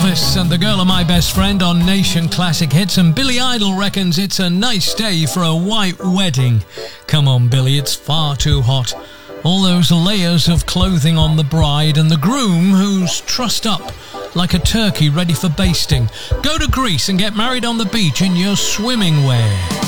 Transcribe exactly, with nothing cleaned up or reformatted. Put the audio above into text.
Elvis and The Girl of My Best Friend on Nation Classic Hits, and Billy Idol reckons it's a nice day for a white wedding. Come on, Billy, it's far too hot. All those layers of clothing on the bride and the groom who's trussed up like a turkey ready for basting. Go to Greece and get married on the beach in your swimming wear.